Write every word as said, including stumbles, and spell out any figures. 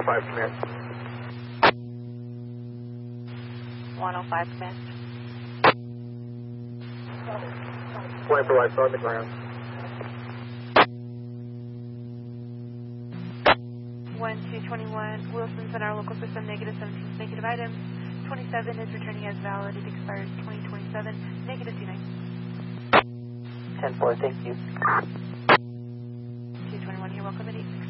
five, command. one oh five, command. twenty for life on the ground. one two twenty-one, Wilson's in our local system, negative seventeen, negative items. twenty-seven is returning as valid. It expires twenty twenty-seven, negative two nine. ten four, thank you. two twenty-one, you're welcome at eight.